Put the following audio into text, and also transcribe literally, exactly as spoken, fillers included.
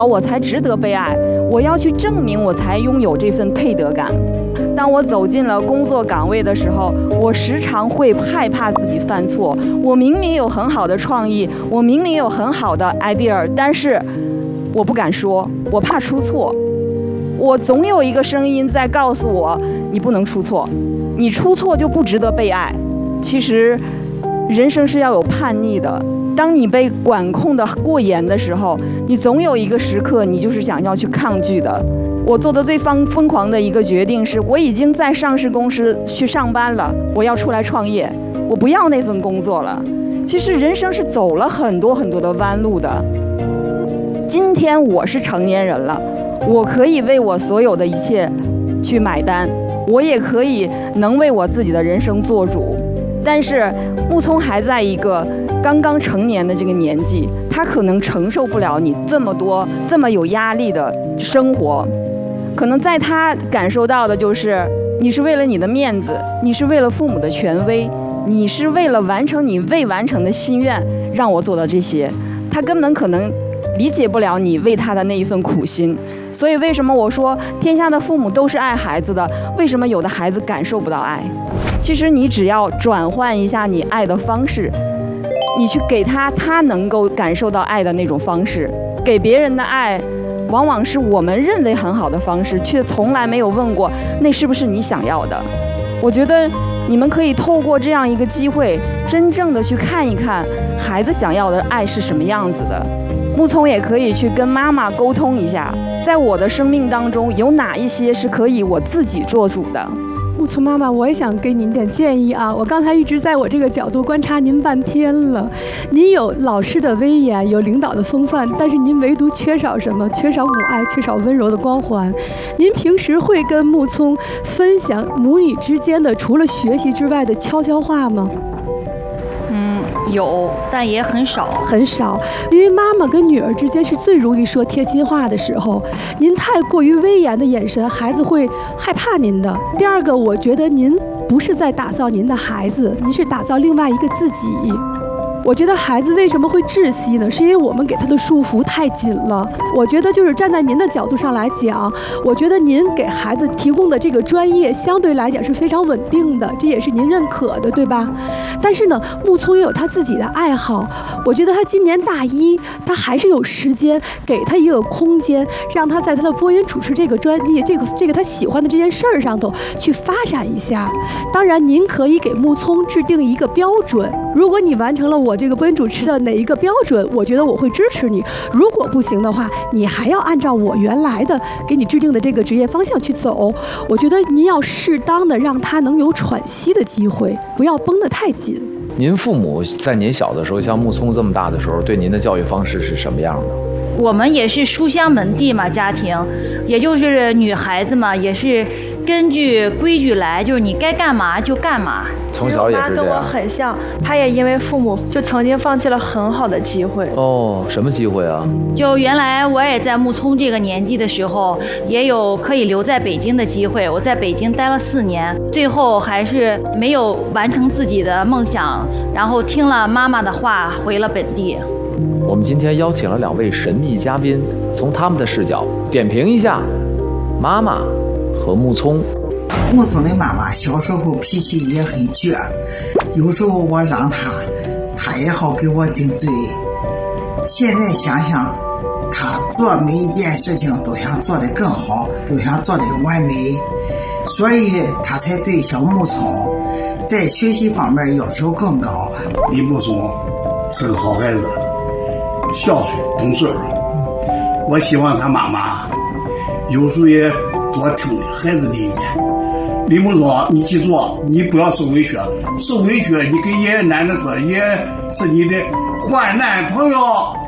我才值得被爱，我要去证明我才拥有这份配得感。当我走进了工作岗位的时候，我时常会害怕自己犯错。我明明有很好的创意，我明明有很好的 idea， 但是我不敢说，我怕出错。我总有一个声音在告诉我，你不能出错，你出错就不值得被爱。其实人生是要有叛逆的，当你被管控的过严的时候，你总有一个时刻你就是想要去抗拒的。我做的最疯疯狂的一个决定是，我已经在上市公司去上班了，我要出来创业，我不要那份工作了。其实人生是走了很多很多的弯路的。今天我是成年人了，我可以为我所有的一切去买单，我也可以能为我自己的人生做主。但是木聪还在一个刚刚成年的这个年纪，他可能承受不了你这么多这么有压力的生活。可能在他感受到的就是，你是为了你的面子，你是为了父母的权威，你是为了完成你未完成的心愿让我做到这些。他根本可能理解不了你为他的那一份苦心。所以为什么我说天下的父母都是爱孩子的，为什么有的孩子感受不到爱？其实你只要转换一下你爱的方式，你去给他他能够感受到爱的那种方式。给别人的爱往往是我们认为很好的方式，却从来没有问过那是不是你想要的。我觉得你们可以透过这样一个机会，真正的去看一看孩子想要的爱是什么样子的。木聪也可以去跟妈妈沟通一下，在我的生命当中有哪一些是可以我自己做主的。 木聪妈妈，我也想给您点建议啊！我刚才一直在我这个角度观察您半天了。您有老师的威严，有领导的风范，但是您唯独缺少什么？缺少母爱，缺少温柔的光环。您平时会跟木聪分享母女之间的除了学习之外的悄悄话吗？ 嗯，有，但也很少， 很少。因为妈妈跟女儿之间是最容易说贴心话的时候，您太过于威严的眼神，孩子会害怕您的。第二个，我觉得您不是在打造您的孩子，您是打造另外一个自己。我觉得孩子为什么会窒息呢？是因为我们给他的束缚太紧了。我觉得就是站在您的角度上来讲，我觉得您给孩子提供的这个专业相对来讲是非常稳定的，这也是您认可的，对吧？但是呢，木聪也有他自己的爱好。我觉得他今年大一，他还是有时间给他一个空间，让他在他的播音主持这个专业，这个这个他喜欢的这件事儿上头去发展一下。当然，您可以给木聪制定一个标准，如果你完成了我。我这个播音主持的哪一个标准，我觉得我会支持你。如果不行的话，你还要按照我原来的给你制定的这个职业方向去走。我觉得您要适当的让他能有喘息的机会，不要绷得太紧。 您父母在您小的时候，像木聪这么大的时候，对您的教育方式是什么样的？ 我们也是书香门第嘛，家庭，也就是女孩子嘛，也是根据规矩来，就是你该干嘛就干嘛。 从小也是这样。 跟我很像，她也因为父母就曾经放弃了很好的机会。 哦，什么机会啊？ 就原来我也在木聪这个年纪的时候，也有可以留在北京的机会。我在北京待了四年，最后还是没有完成自己的梦想，然后听了妈妈的话，回了本地。 我们今天邀请了两位神秘嘉宾，从他们的视角点评一下妈妈和木聪。 木聪的妈妈小时候脾气也很倔，有时候我让她，她也好给我顶嘴。现在想想，她做每一件事情都想做得更好，都想做得完美，所以她才对小木聪在学习方面要求更高。 李木聪是个好孩子，孝顺懂事儿。我希望他妈妈有时候也多听孩子的意见。李木聪，你记住，你不要受委屈，受委屈你跟爷爷奶奶说，也是你的坏男朋友。